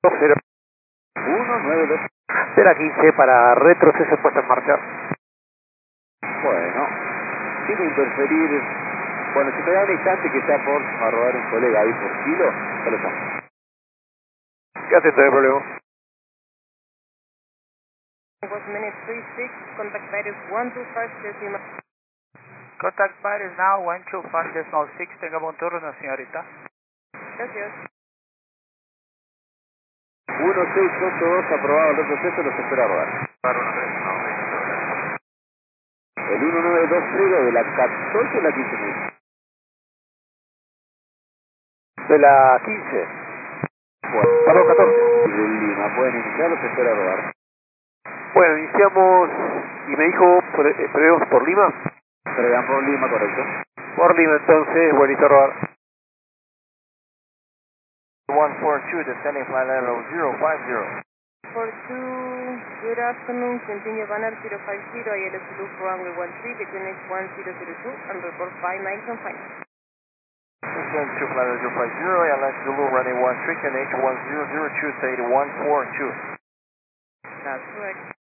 0. 192. De la 15 para retroceso puesta en marcha. Bueno, sin interferir. Bueno, si me da un instante que está por a rodar un colega ahí por kilo, ya lo llamo. ¿Qué atento de problema? minute 36, contact pair is 125.0. Contact pair is now 125.6. Tenga buen turno, señorita. Gracias. 1682, aprobado el retroceso, los espera a rodar. El 1920 de la 14 a la 15 minutos. De la 15. Bueno, Perdón, 14. de Lima, pueden iniciar, los espera a rodar. Bueno, iniciamos y me dijo, prevemos por Lima. Pregan por Lima, correcto. Por Lima entonces, bueno, listo a rodar. 142, descending flight level 050. 42, good afternoon, continue Banner 050, ILS Blue for runway 13, between H1002 and report 59 confinement. Descend to flight level 050, LS Zulu running 13, and H1002, state 142. That's correct.